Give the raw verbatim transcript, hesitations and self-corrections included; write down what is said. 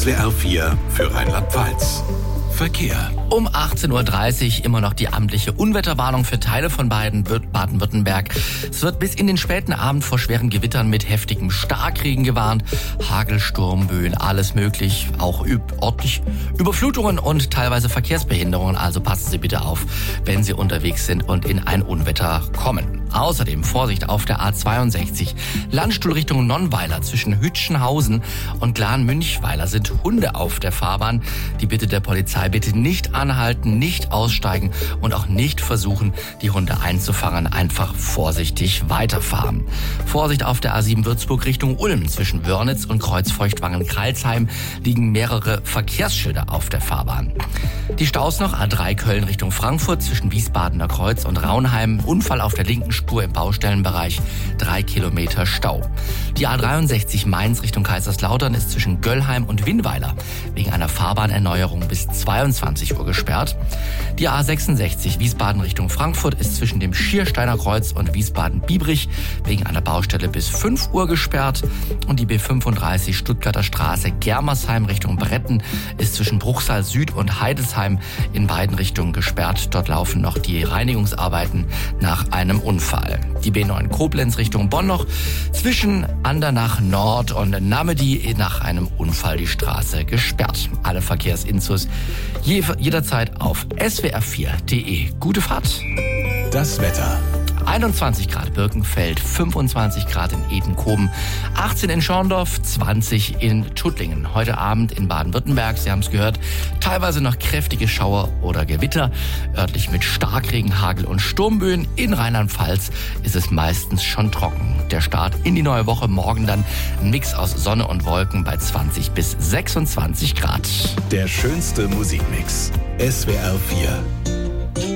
W R vier für Rheinland-Pfalz. Verkehr. Um achtzehn Uhr dreißig immer noch die amtliche Unwetterwarnung für Teile von Baden-Württemberg. Es wird bis in den späten Abend vor schweren Gewittern mit heftigem Starkregen gewarnt. Hagel, Sturm, Böen, alles möglich. Auch ordentlich Überflutungen und teilweise Verkehrsbehinderungen. Also passen Sie bitte auf, wenn Sie unterwegs sind und in ein Unwetter kommen. Außerdem Vorsicht auf der A zweiundsechzig. Landstuhl Richtung Nonnweiler zwischen Hütchenhausen und Glan-Münchweiler sind Hunde auf der Fahrbahn. Die Bitte der Polizei, bitte nicht anhalten, nicht aussteigen und auch nicht versuchen, die Hunde einzufangen. Einfach vorsichtig weiterfahren. Vorsicht auf der A sieben Würzburg Richtung Ulm. Zwischen Wörnitz und Kreuzfeuchtwangen-Kralsheim liegen mehrere Verkehrsschilder auf der Fahrbahn. Die Staus noch A drei Köln Richtung Frankfurt zwischen Wiesbadener Kreuz und Raunheim. Unfall auf der linken Spur im Baustellenbereich. Drei Kilometer Stau. Die A dreiundsechzig Mainz Richtung Kaiserslautern ist zwischen Göllheim und Winnweiler wegen einer Fahrbahnerneuerung bis zweiundzwanzig Uhr gesperrt. Die A sechsundsechzig Wiesbaden Richtung Frankfurt ist zwischen dem Schiersteiner Kreuz und Wiesbaden-Biebrich wegen einer Baustelle bis fünf Uhr gesperrt. Und die B fünfunddreißig Stuttgarter Straße Germersheim Richtung Bretten ist zwischen Bruchsal Süd und Heidesheim in beiden Richtungen gesperrt. Dort laufen noch die Reinigungsarbeiten nach einem Unfall. Die B neun Koblenz Richtung Bonn noch zwischen Andernach Nord und Namedy nach einem Unfall die Straße gesperrt. Alle Verkehrsinfos je, jederzeit auf S W R vier punkt de. Gute Fahrt. Das Wetter. einundzwanzig Grad Birkenfeld, fünfundzwanzig Grad in Edenkoben, achtzehn in Schorndorf, zwanzig in Tuttlingen. Heute Abend in Baden-Württemberg, Sie haben es gehört, teilweise noch kräftige Schauer oder Gewitter, örtlich mit Starkregen, Hagel und Sturmböen. In Rheinland-Pfalz ist es meistens schon trocken. Der Start in die neue Woche, morgen dann ein Mix aus Sonne und Wolken bei zwanzig bis sechsundzwanzig Grad. Der schönste Musikmix. S W R vier.